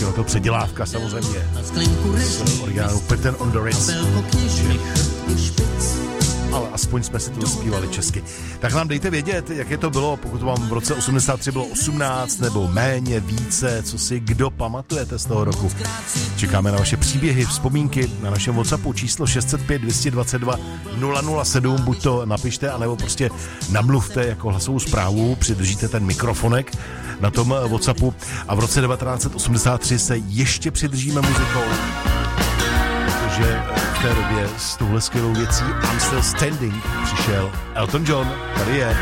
Byla to předělávka samozřejmě z originálu Pattern on the Ritz. Ale aspoň jsme si to zpívali česky. Tak nám dejte vědět, jaké to bylo, pokud vám v roce 83 bylo 18 nebo méně, více, co si kdo pamatujete z toho roku. Čekáme na vaše příběhy, vzpomínky na našem WhatsAppu číslo 605 222 007, buď to napište, anebo prostě namluvte jako hlasovou zprávu, přidržíte ten mikrofonek na tom WhatsAppu a v roce 1983 se ještě přidržíme muzikou, protože v té době s touhle skvělou věcí I'm Still Standing přišel Elton John, tady je.